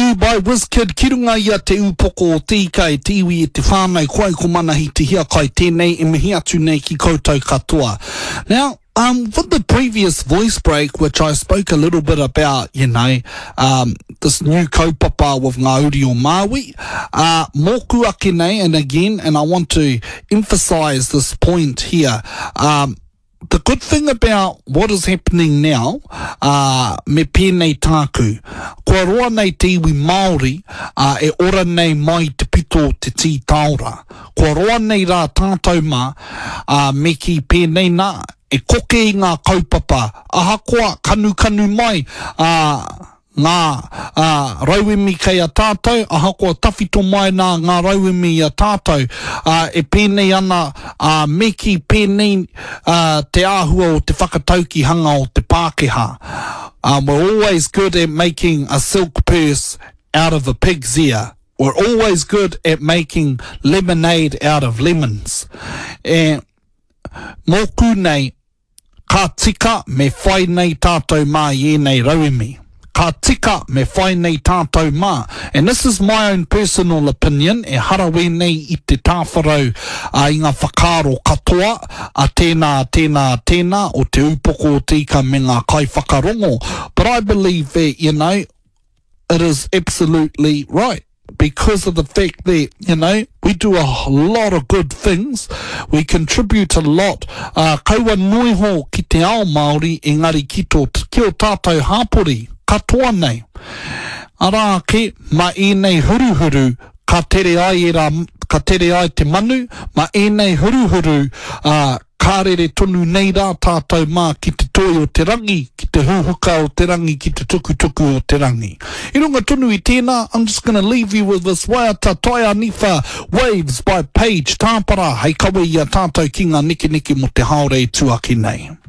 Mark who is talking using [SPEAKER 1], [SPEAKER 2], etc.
[SPEAKER 1] you by WizKid. Ki runga ia te upoko o tika e tiwi e te whānau koe ko manahi te hia kai tēnei e mihi atu nei ki koutou katoa. Now, for the previous voice break, which I spoke a little bit about, this new kaupapa with Ngāuri o Māui, mōku ake nei, and again, and I want to emphasize this point here, the good thing about what is happening now, me pēnei tāku, kua roa nei te iwi Māori, e ora nei mai te pito te tī taura. Kua roa nei rā tātou mā, me ki pēnei nā, e koke i ngā kaupapa, ahakoa kanu mai, ngā rauemi kei a tātou, ahakoa tawhito mai nā ngā rauemi a tātou, e pēnei ana, me ki pēnei te āhua o te whakatauki hanga o te Pākehā. We're always good at making a silk purse out of a pig's ear. We're always good at making lemonade out of lemons. E mōku nei, ka tika me whai nei tātou mā i enei rauemi. Ka tika me whai nei tātou mā. And this is my own personal opinion. E harawe nei i te tāwharau i ngā whakaro katoa a tēnā o te upoko o tika me ngā kai whakarongo. But I believe that, it is absolutely right. Because of the fact that, we do a lot of good things. We contribute a lot. Kaua nui ho ki te ao Māori, engari ki o tātou hāpori, katoa nei. Arā ke, ma enei huruhuru, ka tere ai te manu, ma enei huruhuru, kārere tonu nei rā tātou mā ki te toi o te rangi, ki te huhuka o te rangi, ki te tukutuku o te rangi. I runga tonu i tēnā, I'm just going to leave you with this Waiata Toia Niwha Waves by Paige Tāpara. Hei kawe ia tātou ki ngā niki mo te haore tuaki nei.